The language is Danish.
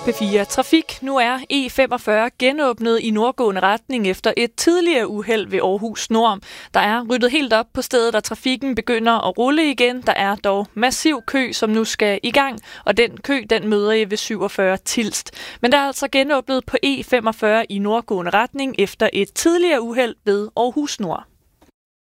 P4 Trafik. Nu er E45 genåbnet i nordgående retning efter et tidligere uheld ved Aarhus Nord. Der er ryddet helt op på stedet, og trafikken begynder at rulle igen. Der er dog massiv kø, som nu skal i gang, og den kø, den møder I ved 47 Tilst. Men der er altså genåbnet på E45 i nordgående retning efter et tidligere uheld ved Aarhus Nord.